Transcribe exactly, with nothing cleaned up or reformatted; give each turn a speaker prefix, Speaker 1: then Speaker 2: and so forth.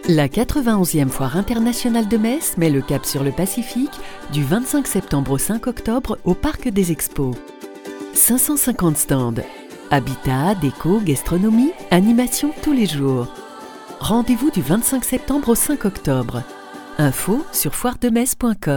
Speaker 1: La quatre-vingt-onzième Foire internationale de Metz met le cap sur le Pacifique du vingt-cinq septembre au cinq octobre au Parc des Expos. cinq cent cinquante stands. Habitat, déco, gastronomie, animation tous les jours. Rendez-vous du vingt-cinq septembre au cinq octobre. Info sur foire de metz point com.